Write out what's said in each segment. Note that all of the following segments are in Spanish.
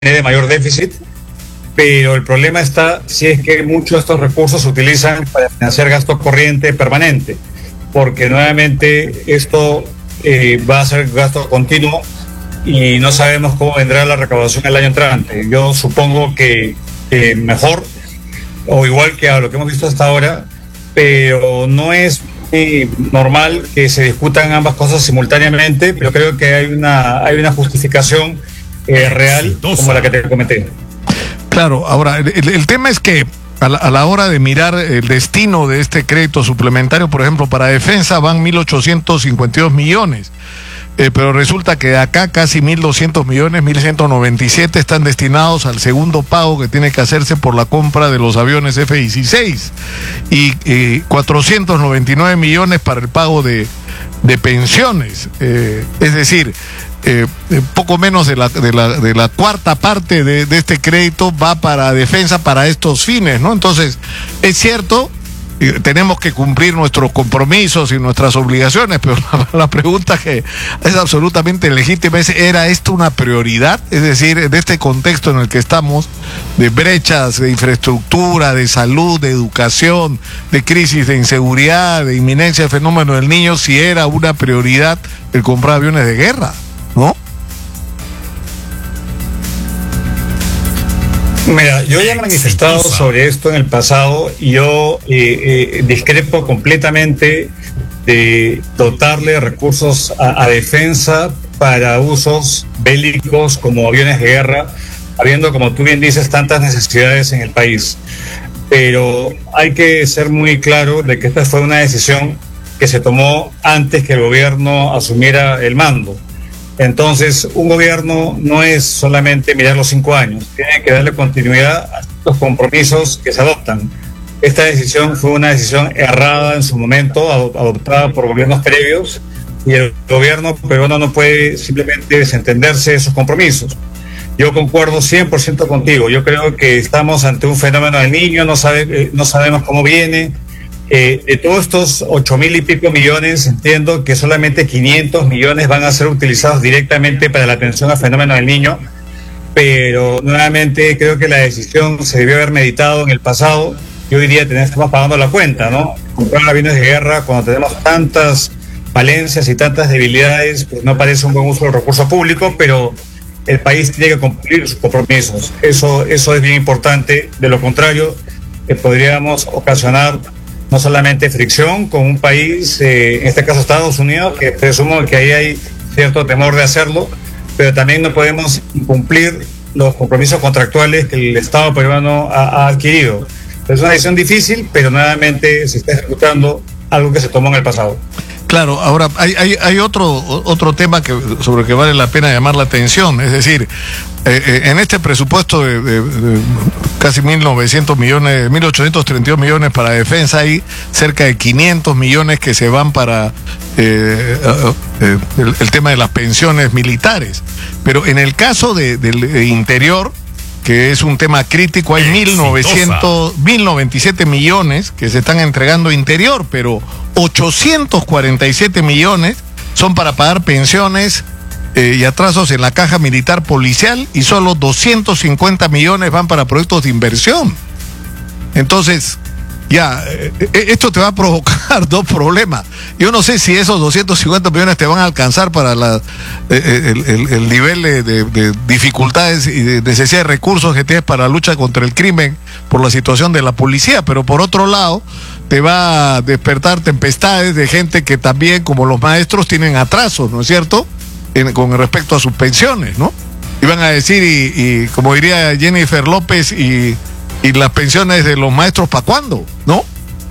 de mayor déficit, pero el problema está si es que muchos de estos recursos se utilizan para financiar gasto corriente permanente, porque nuevamente esto va a ser gasto continuo y no sabemos cómo vendrá la recaudación el año entrante. Yo supongo que mejor o igual que a lo que hemos visto hasta ahora, pero no es normal que se discutan ambas cosas simultáneamente, pero creo que hay una justificación real como la que te comenté. Claro, ahora el tema es que a la hora de mirar el destino de este crédito suplementario, por ejemplo, para defensa van 1.852 millones. Pero resulta que de acá casi 1.200 millones, 1.197 están destinados al segundo pago que tiene que hacerse por la compra de los aviones F-16 y 499 millones para el pago de pensiones. Es decir, poco menos de la cuarta parte de este crédito va para defensa para estos fines, ¿no? Entonces, es cierto, tenemos que cumplir nuestros compromisos y nuestras obligaciones, pero la pregunta que es absolutamente legítima es, ¿era esto una prioridad? Es decir, en este contexto en el que estamos, de brechas de infraestructura, de salud, de educación, de crisis de inseguridad, de inminencia del fenómeno del niño, si era una prioridad el comprar aviones de guerra, ¿no? Mira, yo ya he manifestado sobre esto en el pasado y yo discrepo completamente de dotarle recursos a defensa para usos bélicos como aviones de guerra, habiendo, como tú bien dices, tantas necesidades en el país. Pero hay que ser muy claro de que esta fue una decisión que se tomó antes que el gobierno asumiera el mando. Entonces, un gobierno no es solamente mirar los 5 años, tiene que darle continuidad a los compromisos que se adoptan. Esta decisión fue una decisión errada en su momento, adoptada por gobiernos previos, y el gobierno peruano no puede simplemente desentenderse de esos compromisos. Yo concuerdo 100% contigo. Yo creo que estamos ante un fenómeno del niño, no sabemos cómo viene. De todos estos 8.000 y pico millones, entiendo que solamente 500 millones van a ser utilizados directamente para la atención al fenómeno del niño, pero nuevamente creo que la decisión se debió haber meditado en el pasado. Yo diría que estamos pagando la cuenta, ¿no? Comprar aviones de guerra cuando tenemos tantas falencias y tantas debilidades, pues no parece un buen uso del recurso público, pero el país tiene que cumplir sus compromisos. Eso es bien importante. De lo contrario, podríamos ocasionar no solamente fricción con un país, en este caso Estados Unidos, que presumo que ahí hay cierto temor de hacerlo, pero también no podemos incumplir los compromisos contractuales que el Estado peruano ha adquirido. Es una decisión difícil, pero nuevamente se está ejecutando algo que se tomó en el pasado. Claro, ahora hay otro tema sobre el que vale la pena llamar la atención, es decir, en este presupuesto de casi 1.900 millones, 1.832 millones para defensa, hay cerca de 500 millones que se van para el tema de las pensiones militares. Pero en el caso del interior, que es un tema crítico, hay 1.097 millones que se están entregando a interior, pero 847 millones son para pagar pensiones y atrasos en la caja militar policial, y solo 250 millones van para proyectos de inversión. Entonces, ya, esto te va a provocar dos problemas. Yo no sé si esos 250 millones te van a alcanzar para el nivel de dificultades y de necesidad de recursos que tienes para la lucha contra el crimen por la situación de la policía, pero por otro lado te va a despertar tempestades de gente que también, como los maestros, tienen atrasos, ¿no es cierto?, con respecto a sus pensiones, ¿no? Y van a decir, y como diría Jennifer López, y las pensiones de los maestros, ¿para cuándo? ¿No?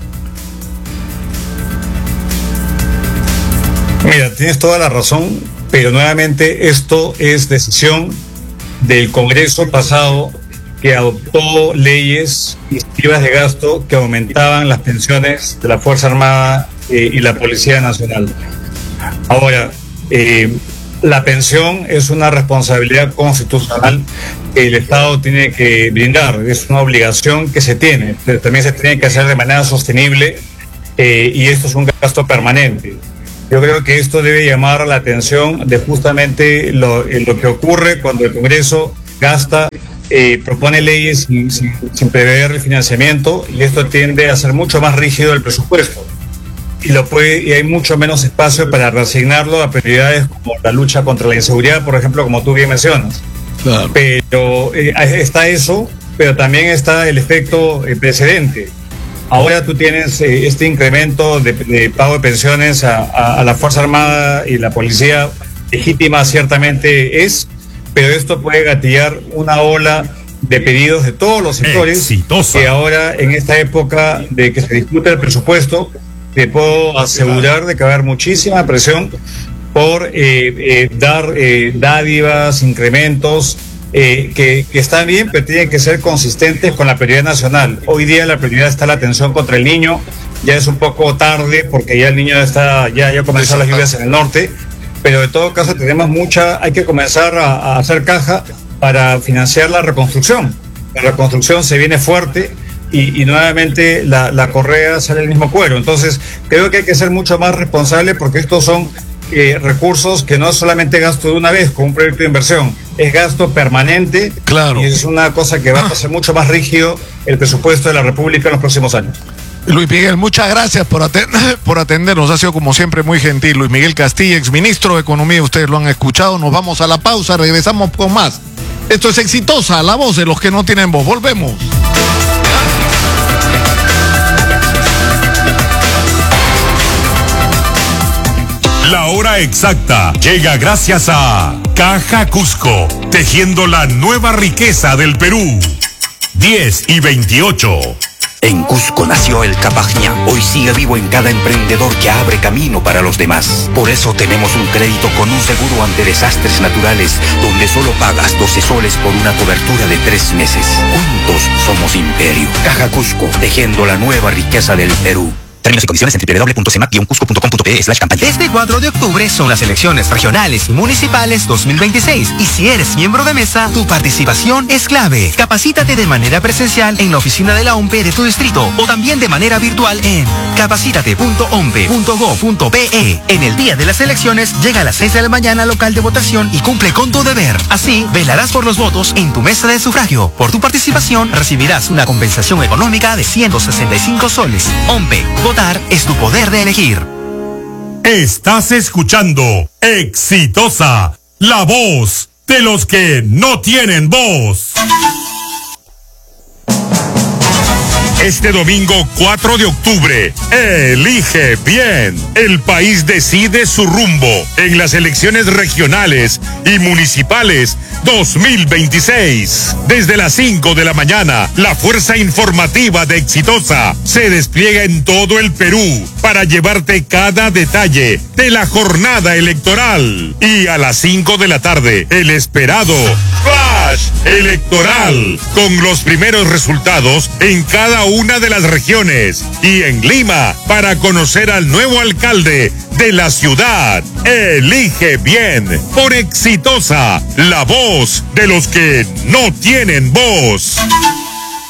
Mira, tienes toda la razón, pero nuevamente esto es decisión del Congreso pasado, que adoptó leyes incentivas de gasto que aumentaban las pensiones de la Fuerza Armada y la Policía Nacional. Ahora, la pensión es una responsabilidad constitucional que el Estado tiene que brindar, es una obligación que se tiene, pero también se tiene que hacer de manera sostenible, y esto es un gasto permanente. Yo creo que esto debe llamar la atención de justamente lo que ocurre cuando el Congreso gasta, propone leyes sin prever el financiamiento, y esto tiende a ser mucho más rígido el presupuesto. Y hay mucho menos espacio para reasignarlo a prioridades como la lucha contra la inseguridad, por ejemplo, como tú bien mencionas. Claro. Pero está eso, pero también está el efecto precedente. Ahora tú tienes este incremento de pago de pensiones a la Fuerza Armada y la Policía, legítima ciertamente es, pero esto puede gatillar una ola de pedidos de todos los sectores. Exitosa. Que ahora, en esta época de que se discute el presupuesto, te puedo asegurar de que va a haber muchísima presión por dar dádivas, incrementos, que están bien, pero tienen que ser consistentes con la prioridad nacional. Hoy día la prioridad está la atención contra el niño. Ya es un poco tarde porque ya el niño ya comenzó las lluvias en el norte, pero de todo caso hay que comenzar a hacer caja para financiar la reconstrucción. La reconstrucción se viene fuerte y nuevamente la correa sale el mismo cuero. Entonces creo que hay que ser mucho más responsable, porque estos son recursos que no es solamente gasto de una vez con un proyecto de inversión, es gasto permanente. Claro. Y es una cosa que va a hacer mucho más rígido el presupuesto de la República en los próximos años. Luis Miguel, muchas gracias por atendernos. Ha sido como siempre muy gentil. Luis Miguel Castilla, exministro de Economía, ustedes lo han escuchado. Nos vamos a la pausa, regresamos con más. Esto es Exitosa, la voz de los que no tienen voz. Volvemos. La hora exacta llega gracias a Caja Cusco, tejiendo la nueva riqueza del Perú. 10:28. En Cusco nació el Capajña. Hoy sigue vivo en cada emprendedor que abre camino para los demás. Por eso tenemos un crédito con un seguro ante desastres naturales, donde solo pagas 12 soles por una cobertura de 3 meses. Juntos somos Imperio. Caja Cusco, tejiendo la nueva riqueza del Perú. Términos y condiciones en www.cemac-cusco.com.pe/campaña. Este 4 de octubre son las elecciones regionales y municipales 2026. Y si eres miembro de mesa, tu participación es clave. Capacítate de manera presencial en la oficina de la OMPE de tu distrito, o también de manera virtual en capacitate.ompe.go.pe. En el día de las elecciones, llega a las 6 de la mañana al local de votación y cumple con tu deber. Así, velarás por los votos en tu mesa de sufragio. Por tu participación, recibirás una compensación económica de 165 soles. OMPE. Votar es tu poder de elegir. Estás escuchando Exitosa, la voz de los que no tienen voz. Este domingo 4 de octubre, elige bien. El país decide su rumbo en las elecciones regionales y municipales 2026. Desde las 5 de la mañana, la fuerza informativa de Exitosa se despliega en todo el Perú para llevarte cada detalle de la jornada electoral. Y a las 5 de la tarde, el esperado Flash Electoral, con los primeros resultados en cada una de las regiones y en Lima, para conocer al nuevo alcalde de la ciudad. Elige bien por Exitosa, la voz de los que no tienen voz.